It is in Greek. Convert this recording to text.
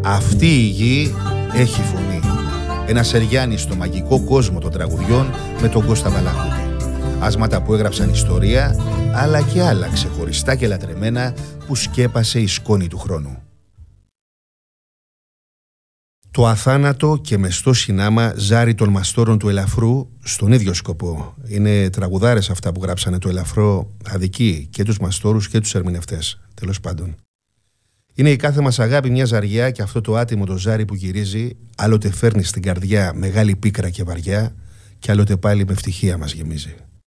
Αυτή η γη έχει φωνή. Ένα Σεριάννη στο μαγικό κόσμο των τραγουδιών με τον Κώστα Μπαλαχούτη. Άσματα που έγραψαν ιστορία, αλλά και άλλα ξεχωριστά και λατρεμένα που σκέπασε η σκόνη του χρόνου. Το αθάνατο και μεστό συνάμα Ζάρι των Μαστόρων του Ελαφρού στον ίδιο σκοπό. Είναι τραγουδάρες αυτά που γράψανε το Ελαφρό, αδικεί και τους μαστόρους και τους ερμηνευτές, τέλος πάντων. Είναι η κάθε μας αγάπη μια ζαριά και αυτό το άτιμο το ζάρι που γυρίζει, άλλοτε φέρνει στην καρδιά μεγάλη πίκρα και βαριά και άλλοτε πάλι με ευτυχία μας γεμίζει.